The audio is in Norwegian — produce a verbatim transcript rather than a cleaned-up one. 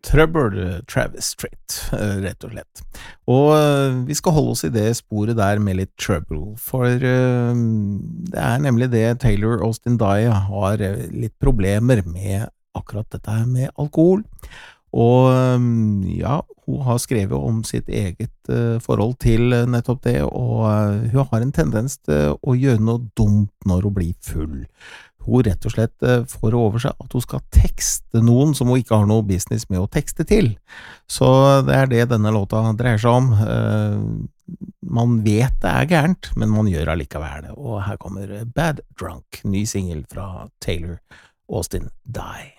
trøbbel, Travis Tritt, rett og slett. Og vi skal holde oss i det sporet der med litt trouble, for det er nemlig det Taylor Austin Dye har litt problemer med akkurat dette her med alkohol. Og ja, hun har skrevet om sitt eget forhold til nettopp det, og hun har en tendens til å gjøre noe dumt når hun blir full. Hun rett og slett får over seg at hun skal tekste noen som hun ikke har noe business med å tekste til. Så det er det denne låta dreier seg om. Man vet det er gærent, men man gjør allikevel det. Og her kommer Bad Drunk, ny single fra Taylor Austin Dye.